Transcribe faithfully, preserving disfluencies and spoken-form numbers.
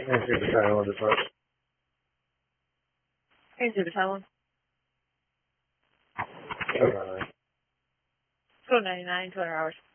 Let me see the title of the book. Can you see the title? Hold on. Go ninety-nine, two hundred hours.